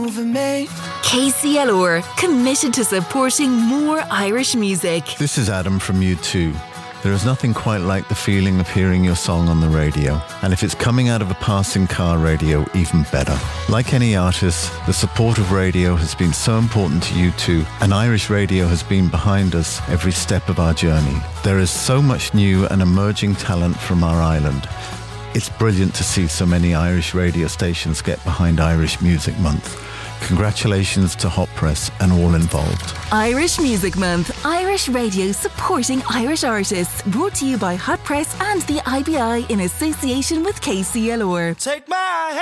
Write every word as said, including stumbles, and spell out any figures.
over me. K C L R, committed to supporting more Irish music. This is Adam from U two. There is nothing quite like the feeling of hearing your song on the radio. And if it's coming out of a passing car radio, even better. Like any artist, the support of radio has been so important to U two, and Irish radio has been behind us every step of our journey. There is so much new and emerging talent from our island. It's brilliant to see so many Irish radio stations get behind Irish Music Month. Congratulations to Hot Press and all involved. Irish Music Month, Irish radio supporting Irish artists. Brought to you by Hot Press and the I B I in association with K C L R. Take my